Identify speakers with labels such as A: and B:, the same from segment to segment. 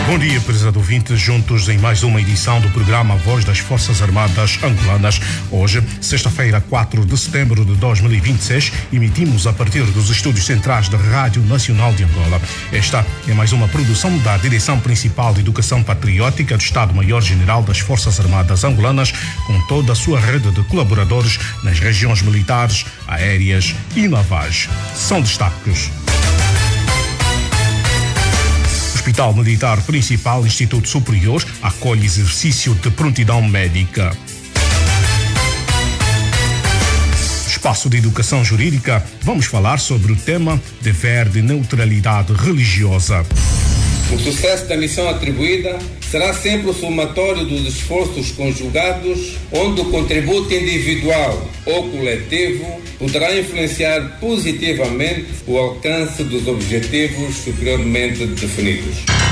A: Bom dia, prezado ouvintes, juntos em mais uma edição do programa Voz das Forças Armadas Angolanas. Hoje, sexta-feira, 4 de setembro de 2026, emitimos a partir dos estúdios centrais da Rádio Nacional de Angola. Esta é mais uma produção da Direção Principal de Educação Patriótica do Estado-Maior-General das Forças Armadas Angolanas, com toda a sua rede de colaboradores nas regiões militares, aéreas e navais. São destaques. Hospital Militar Principal, Instituto Superior, acolhe exercício de prontidão médica. Espaço de Educação Jurídica, vamos falar sobre o tema dever de neutralidade religiosa.
B: O sucesso da missão atribuída será sempre o somatório dos esforços conjugados, onde o contributo individual ou coletivo poderá influenciar positivamente o alcance dos objetivos superiormente definidos.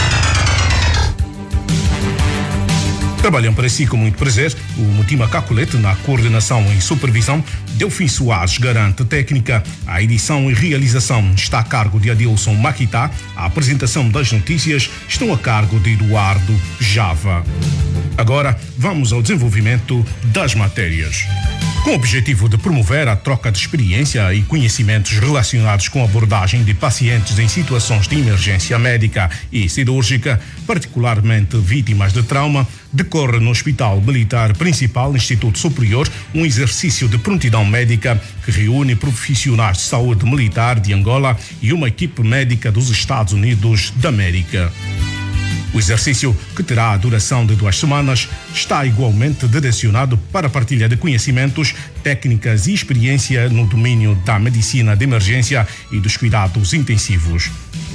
A: Trabalham para si com muito prazer. O Mutima Caculete, na coordenação e supervisão, Delfim Soares garante técnica. A edição e realização está a cargo de Adilson Maquita. A apresentação das notícias estão a cargo de Eduardo Java. Agora, vamos ao desenvolvimento das matérias. Com o objetivo de promover a troca de experiência e conhecimentos relacionados com a abordagem de pacientes em situações de emergência médica e cirúrgica, particularmente vítimas de trauma, decorre no Hospital Militar Principal, Instituto Superior, um exercício de prontidão médica que reúne profissionais de saúde militar de Angola e uma equipe médica dos Estados Unidos da América. O exercício, que terá a duração de 2 semanas, está igualmente direcionado para a partilha de conhecimentos, técnicas e experiência no domínio da medicina de emergência e dos cuidados intensivos.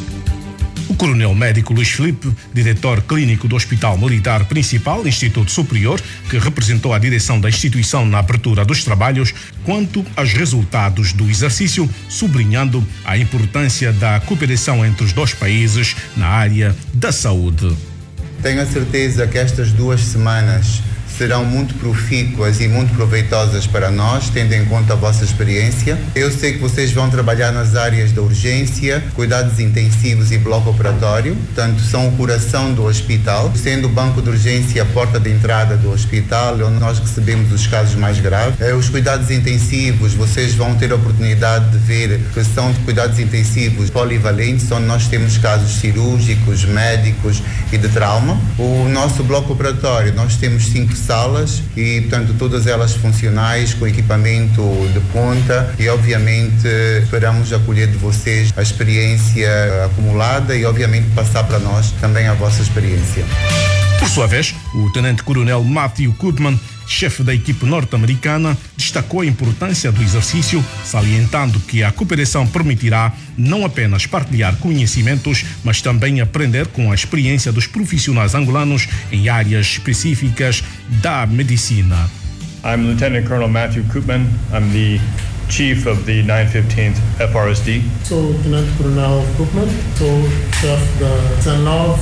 A: O coronel médico Luís Filipe, diretor clínico do Hospital Militar Principal, Instituto Superior, que representou a direção da instituição na abertura dos trabalhos, quanto aos resultados do exercício, sublinhando a importância da cooperação entre os dois países na área da saúde.
C: Tenho a certeza que estas 2 semanas serão muito profícuas e muito proveitosas para nós, tendo em conta a vossa experiência. Eu sei que vocês vão trabalhar nas áreas da urgência, cuidados intensivos e bloco operatório, portanto são o coração do hospital, sendo o banco de urgência a porta de entrada do hospital, onde nós recebemos os casos mais graves. Os cuidados intensivos, vocês vão ter a oportunidade de ver que são cuidados intensivos polivalentes, onde nós temos casos cirúrgicos, médicos e de trauma. O nosso bloco operatório, nós temos 5 salas e, portanto, todas elas funcionais, com equipamento de ponta e, obviamente, esperamos acolher de vocês a experiência acumulada e, obviamente, passar para nós também a vossa experiência.
A: Por sua vez, o tenente-coronel Matthew Koopman, chefe da equipe norte-americana, destacou a importância do exercício, salientando que a cooperação permitirá não apenas partilhar conhecimentos, mas também aprender com a experiência dos profissionais angolanos em áreas específicas da medicina.
D: I'm Lieutenant Colonel Matthew Koopman. I'm the Chief of the 915th FRSD.
E: Sou Tenente Coronel Koopman, sou chefe da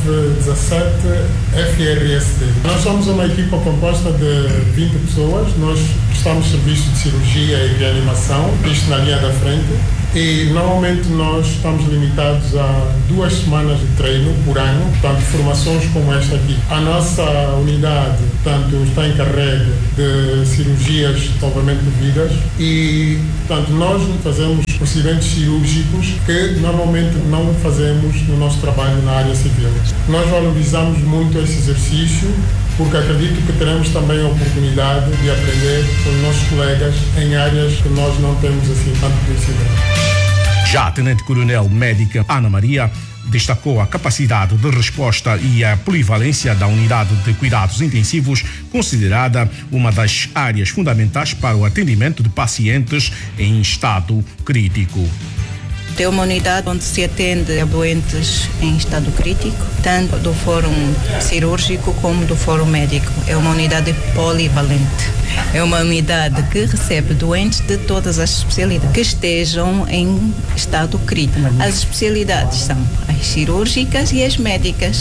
E: 1917 FRSD. Nós somos uma equipa composta de 20 pessoas. Nós prestamos serviço de cirurgia e reanimação, isto na linha da frente. E normalmente nós estamos limitados a 2 semanas de treino por ano, portanto, formações como esta aqui. A nossa unidade, portanto, está encarregue de cirurgias de salvamento de vidas e, portanto, nós fazemos procedimentos cirúrgicos que normalmente não fazemos no nosso trabalho na área civil. Nós valorizamos muito esse exercício porque acredito que teremos também a oportunidade de aprender com os nossos colegas em áreas que nós não temos assim tanto conhecimento.
A: Já a tenente-coronel médica Ana Maria destacou a capacidade de resposta e a polivalência da unidade de cuidados intensivos, considerada uma das áreas fundamentais para o atendimento de pacientes em estado crítico.
F: É uma unidade onde se atende a doentes em estado crítico, tanto do fórum cirúrgico como do fórum médico. É uma unidade polivalente. É uma unidade que recebe doentes de todas as especialidades que estejam em estado crítico. As especialidades são as cirúrgicas e as médicas.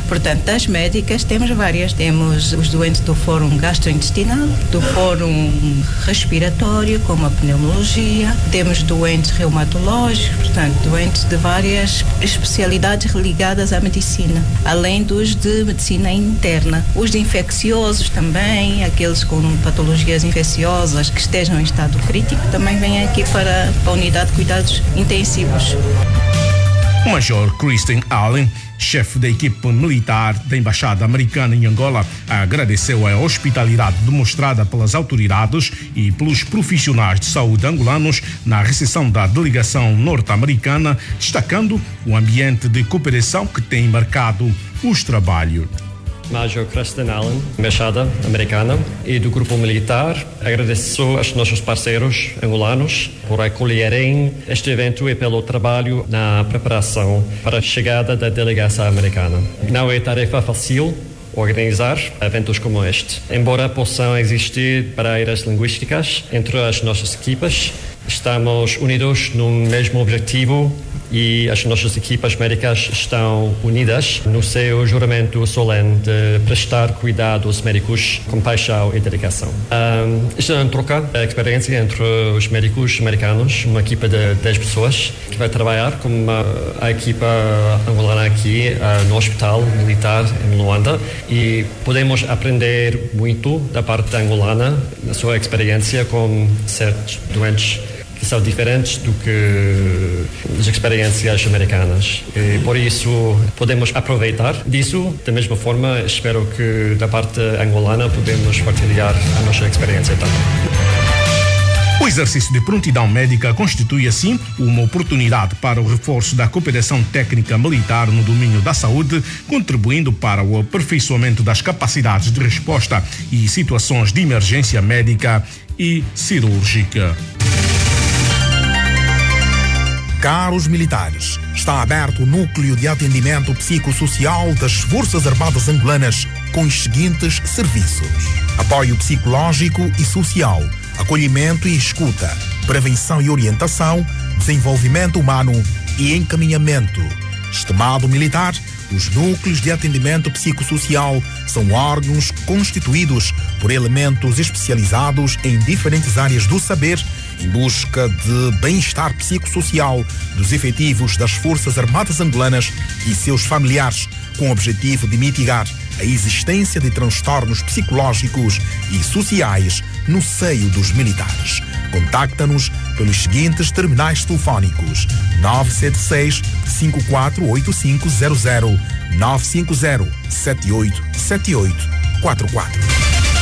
F: Portanto, das médicas temos várias. Temos os doentes do fórum gastrointestinal, do fórum respiratório, como a pneumologia, temos doentes reumatológicos, portanto, doentes de várias especialidades ligadas à medicina, além dos de medicina interna. Os de infecciosos também, aqueles com patologias infecciosas que estejam em estado crítico, também vêm aqui para a unidade de cuidados intensivos.
A: O Major Kristen Allen, chefe da equipe militar da Embaixada Americana em Angola, agradeceu a hospitalidade demonstrada pelas autoridades e pelos profissionais de saúde angolanos na recepção da delegação norte-americana, destacando o ambiente de cooperação que tem marcado os trabalhos.
G: Major Kristen Allen, Embaixada Americana e do Grupo Militar, agradeço aos nossos parceiros angolanos por acolherem este evento e pelo trabalho na preparação para a chegada da delegação americana. Não é tarefa fácil organizar eventos como este. Embora possam existir barreiras linguísticas entre as nossas equipas, estamos unidos no mesmo objetivo e as nossas equipas médicas estão unidas no seu juramento solene de prestar cuidados médicos com paixão e dedicação. Isto é uma troca de experiência entre os médicos americanos, uma equipa de 10 pessoas que vai trabalhar com a equipa angolana aqui no Hospital Militar em Luanda, e podemos aprender muito da parte angolana, da sua experiência com certos doentes que são diferentes do que as experiências americanas. E por isso podemos aproveitar disso. Da mesma forma, espero que da parte angolana podemos partilhar a nossa experiência também.
A: O exercício de prontidão médica constitui, assim, uma oportunidade para o reforço da cooperação técnica militar no domínio da saúde, contribuindo para o aperfeiçoamento das capacidades de resposta e situações de emergência médica e cirúrgica.
H: Caros militares, está aberto o Núcleo de Atendimento Psicossocial das Forças Armadas Angolanas com os seguintes serviços: apoio psicológico e social, acolhimento e escuta, prevenção e orientação, desenvolvimento humano e encaminhamento. Estimado militar, os núcleos de atendimento psicossocial são órgãos constituídos por elementos especializados em diferentes áreas do saber em busca de bem-estar psicossocial dos efetivos das Forças Armadas Angolanas e seus familiares, com o objetivo de mitigar a existência de transtornos psicológicos e sociais no seio dos militares. Contacta-nos pelos seguintes terminais telefónicos: 976-548500, 950-787844.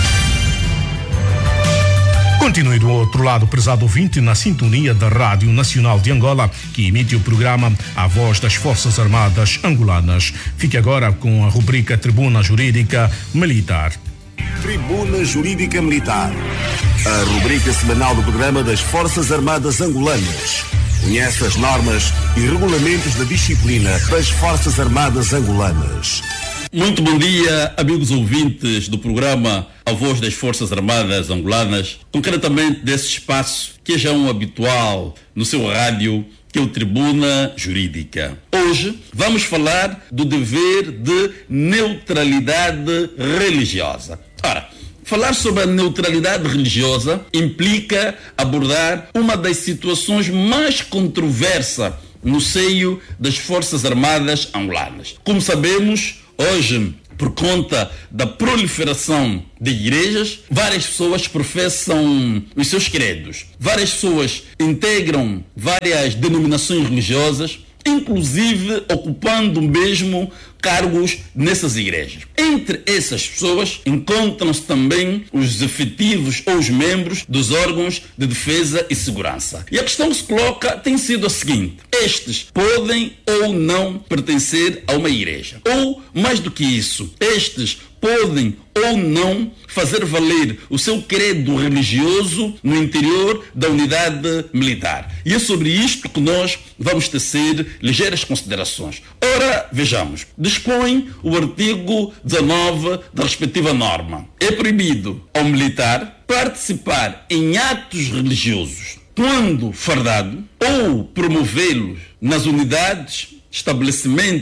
A: Continue do outro lado, prezado ouvinte, na sintonia da Rádio Nacional de Angola, que emite o programa A Voz das Forças Armadas Angolanas. Fique agora com a rubrica Tribuna Jurídica Militar.
I: Tribuna Jurídica Militar, a rubrica semanal do programa das Forças Armadas Angolanas. Conhece as normas e regulamentos da disciplina das Forças Armadas Angolanas.
J: Muito bom dia, amigos ouvintes do programa A Voz das Forças Armadas Angolanas, concretamente desse espaço que é já um habitual no seu rádio, que é o Tribuna Jurídica. Hoje vamos falar do dever de neutralidade religiosa. Ora, falar sobre a neutralidade religiosa implica abordar uma das situações mais controversas no seio das Forças Armadas Angolanas. Como sabemos, hoje, por conta da proliferação de igrejas, várias pessoas professam os seus credos. Várias pessoas integram várias denominações religiosas, inclusive ocupando mesmo cargos nessas igrejas. Entre essas pessoas encontram-se também os efetivos ou os membros dos órgãos de defesa e segurança. E a questão que se coloca tem sido a seguinte: estes podem ou não pertencer a uma igreja? Ou, mais do que isso, estes podem ou não fazer valer o seu credo religioso no interior da unidade militar? E é sobre isto que nós vamos tecer ligeiras considerações. Ora, vejamos. Dispõe o artigo 19 da respectiva norma. É proibido ao militar participar em atos religiosos quando fardado ou promovê-los nas unidades, estabelecimentos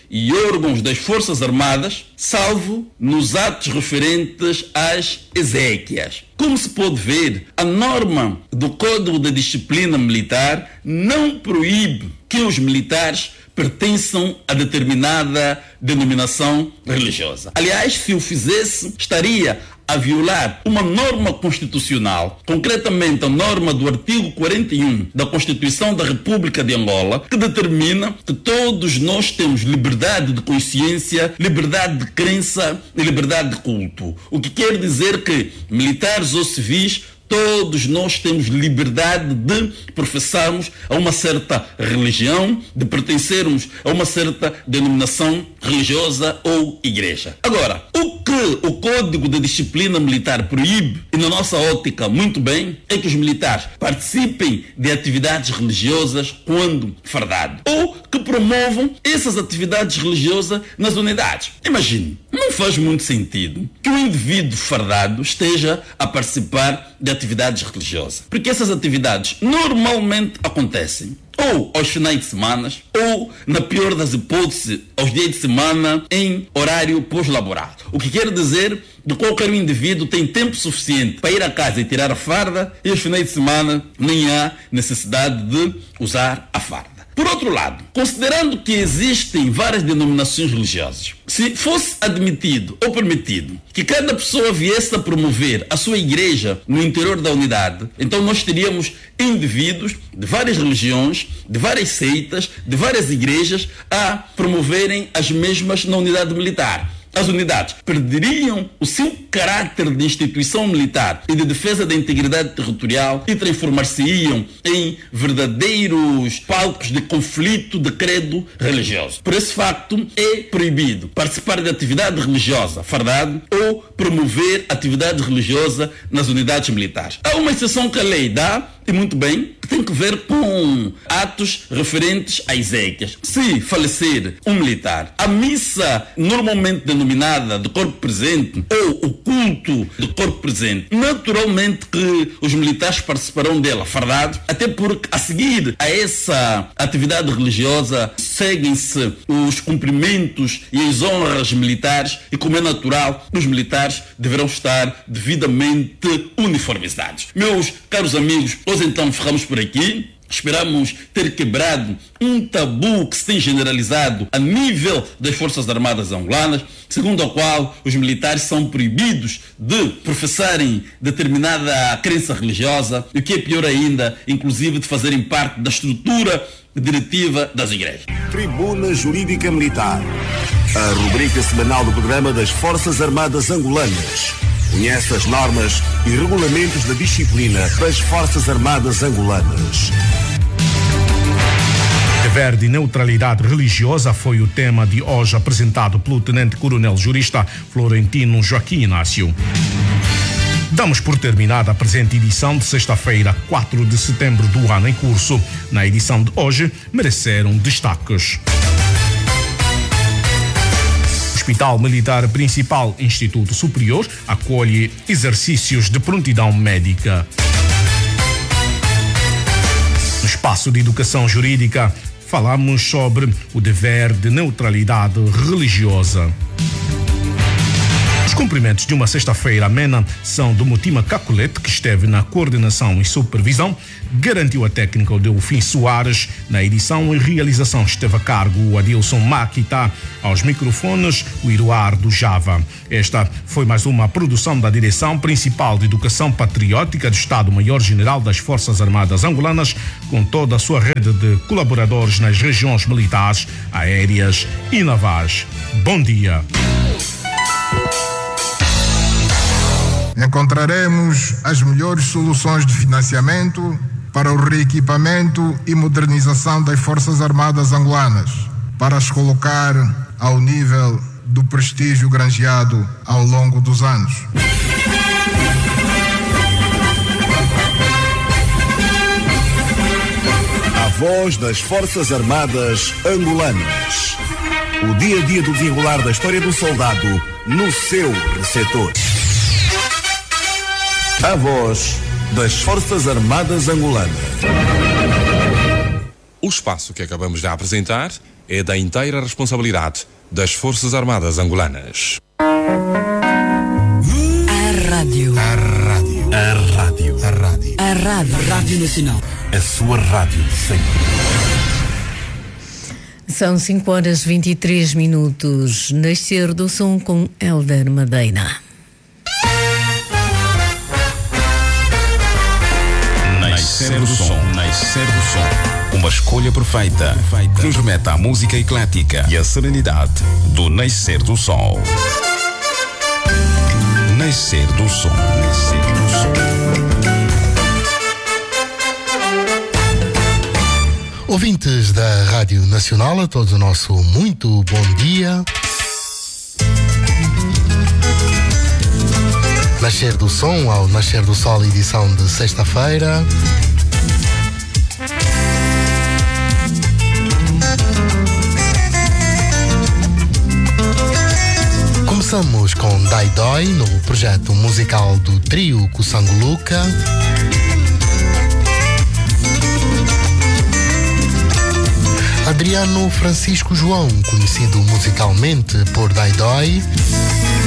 J: e órgãos das Forças Armadas, salvo nos atos referentes às exéquias. Como se pode ver, a norma do Código de Disciplina Militar não proíbe que os militares pertençam a determinada denominação religiosa. Aliás, se o fizesse, estaria a violar uma norma constitucional, concretamente a norma do artigo 41 da Constituição da República de Angola, que determina que todos nós temos liberdade de consciência, liberdade de crença e liberdade de culto. O que quer dizer que militares ou civis, todos nós temos liberdade de professarmos a uma certa religião, de pertencermos a uma certa denominação religiosa ou igreja. Agora, o que o Código de Disciplina Militar proíbe, e na nossa ótica muito bem, é que os militares participem de atividades religiosas quando fardados, ou que promovam essas atividades religiosas nas unidades. Imagine, não faz muito sentido que um indivíduo fardado esteja a participar de atividades religiosas, porque essas atividades normalmente acontecem ou aos finais de semana, ou, na pior das hipóteses, aos dias de semana em horário pós-laboral. O que quer dizer que qualquer indivíduo tem tempo suficiente para ir a casa e tirar a farda, e aos finais de semana nem há necessidade de usar a farda. Por outro lado, considerando que existem várias denominações religiosas, se fosse admitido ou permitido que cada pessoa viesse a promover a sua igreja no interior da unidade, então nós teríamos indivíduos de várias religiões, de várias seitas, de várias igrejas a promoverem as mesmas na unidade militar. As unidades perderiam o seu caráter de instituição militar e de defesa da integridade territorial e transformar-se-iam em verdadeiros palcos de conflito de credo religioso. Por esse facto, é proibido participar de atividade religiosa fardado ou promover atividade religiosa nas unidades militares. Há uma exceção que a lei dá, e muito bem, que tem que ver com atos referentes a exéquias. Se falecer um militar, a missa normalmente denominada de corpo presente ou o culto de corpo presente, naturalmente que os militares participarão dela fardados, até porque a seguir a essa atividade religiosa seguem-se os cumprimentos e as honras militares e, como é natural, os militares deverão estar devidamente uniformizados. Meus caros amigos, nós então ficamos por aqui. Esperamos ter quebrado um tabu que se tem generalizado a nível das Forças Armadas angolanas, segundo a qual os militares são proibidos de professarem determinada crença religiosa e, o que é pior ainda, inclusive de fazerem parte da estrutura diretiva das igrejas.
I: Tribuna Jurídica Militar, a rubrica semanal do programa das Forças Armadas Angolanas. Conhece as normas e regulamentos da disciplina das Forças Armadas Angolanas.
A: Dever de neutralidade religiosa foi o tema de hoje apresentado pelo Tenente-Coronel Jurista Florentino Joaquim Inácio. Damos por terminada a presente edição de sexta-feira, 4 de setembro do ano em curso. Na edição de hoje, mereceram destaques. Hospital Militar Principal Instituto Superior acolhe exercícios de prontidão médica. No espaço de educação jurídica, falamos sobre o dever de neutralidade religiosa. Os cumprimentos de uma sexta-feira amena são do Mutima Caculete, que esteve na coordenação e supervisão, garantiu a técnica Delfim Soares. Na edição e realização esteve a cargo o Adilson Maquita, aos microfones o Eduardo Java. Esta foi mais uma produção da Direção Principal de Educação Patriótica do Estado-Maior-General das Forças Armadas Angolanas, com toda a sua rede de colaboradores nas regiões militares, aéreas e navais. Bom dia.
K: Encontraremos as melhores soluções de financiamento para o reequipamento e modernização das Forças Armadas Angolanas, para as colocar ao nível do prestígio granjeado ao longo dos anos.
I: A voz das Forças Armadas Angolanas. O dia a dia do desenrolar da história do soldado no seu receptor. A voz das Forças Armadas Angolanas.
L: O espaço que acabamos de apresentar é da inteira responsabilidade das Forças Armadas Angolanas.
M: A rádio.
N: A rádio.
M: A rádio.
N: A rádio.
M: A rádio.
N: Rádio Nacional. A sua rádio sempre.
O: São 5h23. Nascer do som com Hélder Madeira.
P: Nascer do som. Nascer do som. Uma escolha perfeita que nos remete à música eclética e à serenidade do Nascer do Sol. Nascer do som. Nascer do som.
Q: Ouvintes da Rádio Nacional, a todos o nosso muito bom dia. Nascer do Som ao Nascer do Sol, edição de sexta-feira. Começamos com Dai Dói, no projeto musical do trio Kusanguluka. Adriano Francisco João, conhecido musicalmente por Dai Dói.